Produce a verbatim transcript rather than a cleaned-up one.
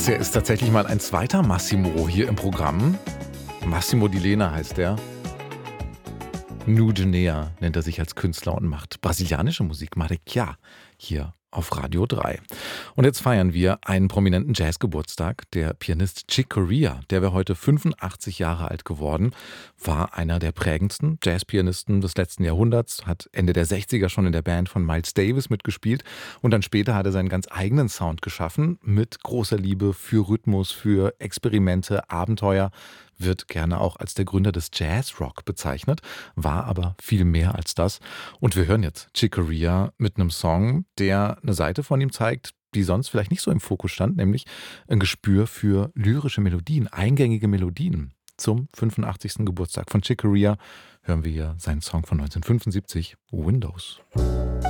Das hier ist tatsächlich mal ein zweiter Massimo hier im Programm. Massimo Di Lena heißt er. Nugenea nennt er sich als Künstler und macht brasilianische Musik, Maricá, hier auf Radio drei. Und jetzt feiern wir einen prominenten Jazzgeburtstag. Der Pianist Chick Corea, der wäre heute fünfundachtzig Jahre alt geworden, war einer der prägendsten Jazzpianisten des letzten Jahrhunderts, hat Ende der sechziger schon in der Band von Miles Davis mitgespielt und dann später hat er seinen ganz eigenen Sound geschaffen mit großer Liebe für Rhythmus, für Experimente, Abenteuer. Wird gerne auch als der Gründer des Jazzrock bezeichnet, war aber viel mehr als das. Und wir hören jetzt Chick Corea mit einem Song, der eine Seite von ihm zeigt, die sonst vielleicht nicht so im Fokus stand, nämlich ein Gespür für lyrische Melodien, eingängige Melodien. Zum fünfundachtzigsten Geburtstag von Chick Corea hören wir hier seinen Song von neunzehnhundertfünfundsiebzig, Windows.